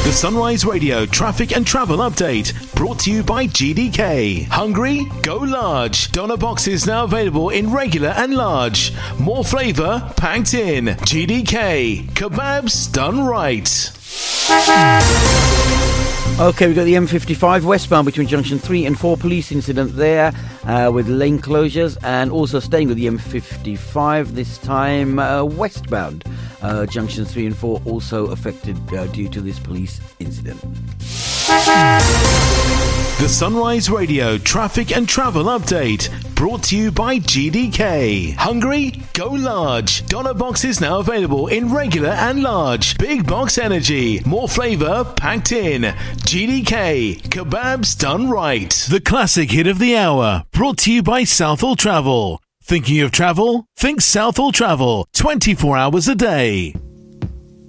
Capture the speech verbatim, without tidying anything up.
The Sunrise Radio traffic and travel update brought to you by G D K. Hungry? Go large. Doner boxes now available in regular and large. More flavour packed in. G D K. Kebabs done right. Okay, we've got the M fifty-five westbound between junction three and four. Police incident there uh, with lane closures, and also staying with the M fifty-five this time uh, westbound. Uh, junction three and four also affected uh, due to this police incident. The Sunrise Radio traffic and travel update brought to you by G D K. Hungry? Go large. Doner boxes now available in regular and large. Big box energy. More flavour packed in. G D K. Kebabs done right. The classic hit of the hour brought to you by Southall Travel. Thinking of travel? Think Southall Travel. twenty-four hours a day.